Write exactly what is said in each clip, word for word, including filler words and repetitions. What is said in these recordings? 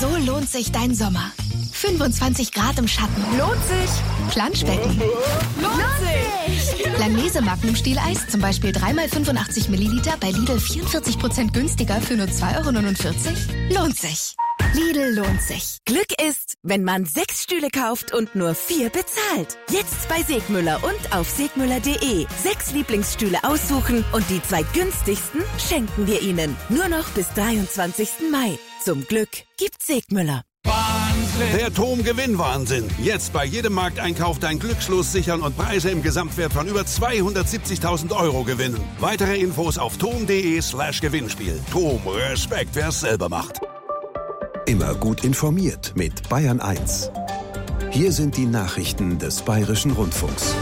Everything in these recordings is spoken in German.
So lohnt sich dein Sommer. fünfundzwanzig Grad im Schatten. Lohnt sich. Planschbecken. Lohnt sich. Langnese Magnum Stieleis, zum Beispiel drei mal fünfundachtzig Milliliter bei Lidl vierundvierzig Prozent günstiger für nur zwei Euro neunundvierzig. Lohnt sich. Lidl lohnt sich. Glück ist, wenn man sechs Stühle kauft und nur vier bezahlt. Jetzt bei Segmüller und auf segmüller punkt de. Sechs Lieblingsstühle aussuchen und die zwei günstigsten schenken wir Ihnen. Nur noch bis dreiundzwanzigsten Mai. Zum Glück gibt's Segmüller. Wahnsinn. Der Tom-Gewinn-Wahnsinn. Jetzt bei jedem Markteinkauf dein Glückslos sichern und Preise im Gesamtwert von über zweihundertsiebzigtausend Euro gewinnen. Weitere Infos auf tom punkt de slash Gewinnspiel. Tom, Respekt, wer es selber macht. Immer gut informiert mit Bayern eins. Hier sind die Nachrichten des Bayerischen Rundfunks.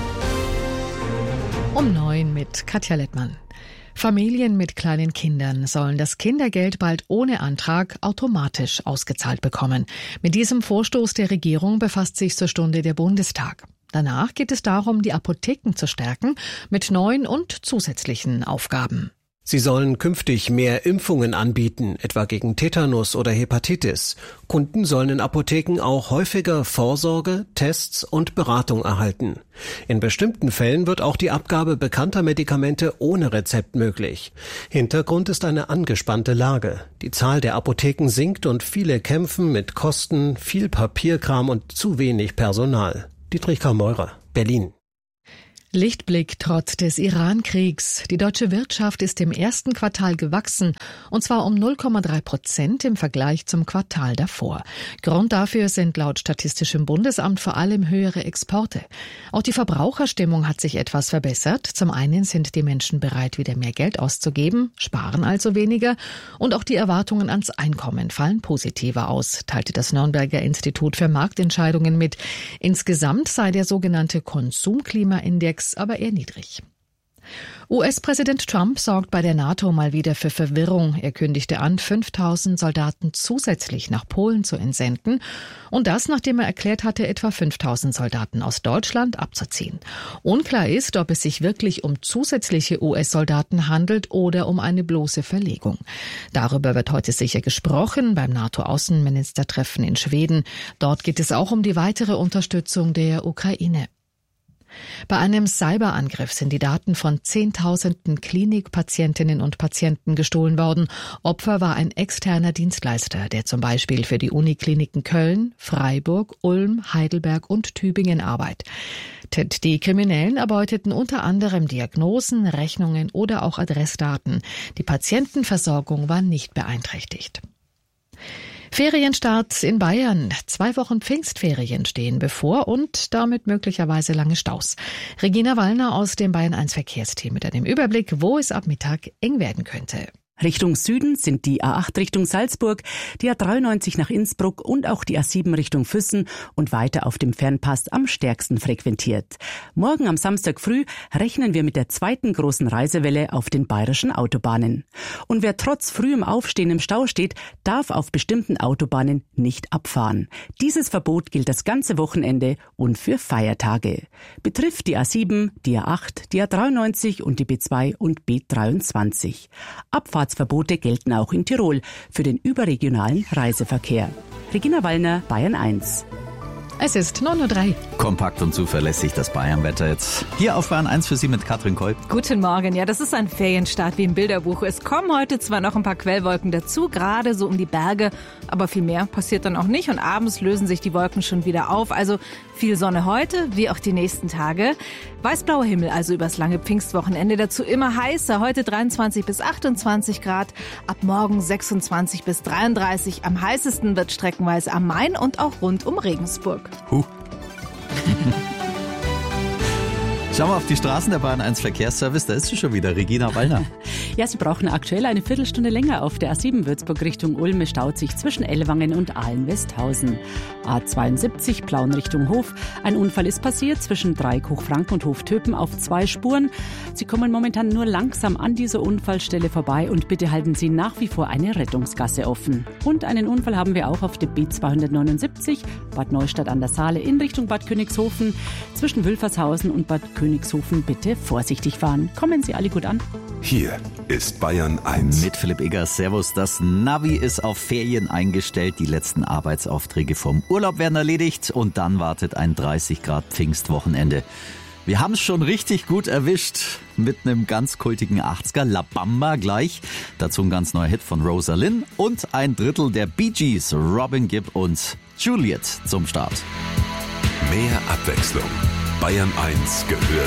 Um neun mit Katja Lettmann. Familien mit kleinen Kindern sollen das Kindergeld bald ohne Antrag automatisch ausgezahlt bekommen. Mit diesem Vorstoß der Regierung befasst sich zur Stunde der Bundestag. Danach geht es darum, die Apotheken zu stärken mit neuen und zusätzlichen Aufgaben. Sie sollen künftig mehr Impfungen anbieten, etwa gegen Tetanus oder Hepatitis. Kunden sollen in Apotheken auch häufiger Vorsorge, Tests und Beratung erhalten. In bestimmten Fällen wird auch die Abgabe bekannter Medikamente ohne Rezept möglich. Hintergrund ist eine angespannte Lage. Die Zahl der Apotheken sinkt und viele kämpfen mit Kosten, viel Papierkram und zu wenig Personal. Dietrich Kameurer, Berlin. Lichtblick trotz des Iran-Kriegs. Die deutsche Wirtschaft ist im ersten Quartal gewachsen, und zwar um null Komma drei Prozent im Vergleich zum Quartal davor. Grund dafür sind laut Statistischem Bundesamt vor allem höhere Exporte. Auch die Verbraucherstimmung hat sich etwas verbessert. Zum einen sind die Menschen bereit, wieder mehr Geld auszugeben, sparen also weniger, und auch die Erwartungen ans Einkommen fallen positiver aus, teilte das Nürnberger Institut für Marktentscheidungen mit. Insgesamt sei der sogenannte Konsumklimaindex aber eher niedrig. U S-Präsident Trump sorgt bei der NATO mal wieder für Verwirrung. Er kündigte an, fünftausend Soldaten zusätzlich nach Polen zu entsenden. Und das, nachdem er erklärt hatte, etwa fünftausend Soldaten aus Deutschland abzuziehen. Unklar ist, ob es sich wirklich um zusätzliche U S-Soldaten handelt oder um eine bloße Verlegung. Darüber wird heute sicher gesprochen beim NATO-Außenministertreffen in Schweden. Dort geht es auch um die weitere Unterstützung der Ukraine. Bei einem Cyberangriff sind die Daten von Zehntausenden Klinikpatientinnen und Patienten gestohlen worden. Opfer war ein externer Dienstleister, der zum Beispiel für die Unikliniken Köln, Freiburg, Ulm, Heidelberg und Tübingen arbeitet. Die Kriminellen erbeuteten unter anderem Diagnosen, Rechnungen oder auch Adressdaten. Die Patientenversorgung war nicht beeinträchtigt. Ferienstart in Bayern. Zwei Wochen Pfingstferien stehen bevor und damit möglicherweise lange Staus. Regina Wallner aus dem Bayern eins Verkehrsteam mit einem Überblick, wo es ab Mittag eng werden könnte. Richtung Süden sind die A acht Richtung Salzburg, die A dreiundneunzig nach Innsbruck und auch die A sieben Richtung Füssen und weiter auf dem Fernpass am stärksten frequentiert. Morgen am Samstag früh rechnen wir mit der zweiten großen Reisewelle auf den bayerischen Autobahnen. Und wer trotz frühem Aufstehen im Stau steht, darf auf bestimmten Autobahnen nicht abfahren. Dieses Verbot gilt das ganze Wochenende und für Feiertage. Betrifft die A sieben, die A acht, die A dreiundneunzig und die B zwei und B dreiundzwanzig. Abfahrt Verbote gelten auch in Tirol für den überregionalen Reiseverkehr. Regina Wallner, Bayern eins. Es ist neun Uhr drei. Kompakt und zuverlässig das Bayernwetter jetzt. Hier auf Bayern eins für Sie mit Katrin Kolb. Guten Morgen. Ja, das ist ein Ferienstart wie im Bilderbuch. Es kommen heute zwar noch ein paar Quellwolken dazu, gerade so um die Berge, aber viel mehr passiert dann auch nicht und abends lösen sich die Wolken schon wieder auf. Also viel Sonne heute, wie auch die nächsten Tage. Weißblauer Himmel also übers lange Pfingstwochenende. Dazu immer heißer. Heute dreiundzwanzig bis achtundzwanzig Grad. Ab morgen sechsundzwanzig bis dreiunddreißig. Am heißesten wird streckenweise am Main und auch rund um Regensburg. Huh. Schauen wir auf die Straßen der Bayern eins Verkehrsservice, da ist sie schon wieder, Regina Wallner. Ja, Sie brauchen aktuell eine Viertelstunde länger auf der A sieben Würzburg Richtung Ulm. Es staut sich zwischen Ellwangen und Aalen-Westhausen. A zweiundsiebzig Plauen Richtung Hof. Ein Unfall ist passiert zwischen Dreieck-Hochfranken und Hoftöpen auf zwei Spuren. Sie kommen momentan nur langsam an dieser Unfallstelle vorbei und bitte halten Sie nach wie vor eine Rettungsgasse offen. Und einen Unfall haben wir auch auf der B zweihundertneunundsiebzig, Bad Neustadt an der Saale in Richtung Bad Königshofen. Zwischen Wülfershausen und Bad Königshofen bitte vorsichtig fahren. Kommen Sie alle gut an. Hier ist Bayern eins. Mit Philipp Eggers, servus. Das Navi ist auf Ferien eingestellt. Die letzten Arbeitsaufträge vom Urlaub werden erledigt. Und dann wartet ein dreißig Grad Pfingstwochenende. Wir haben es schon richtig gut erwischt mit einem ganz kultigen achtziger, La Bamba gleich. Dazu ein ganz neuer Hit von Rosalind und ein Drittel der Bee Gees, Robin Gibb und Juliet zum Start. Mehr Abwechslung. Bayern eins gehört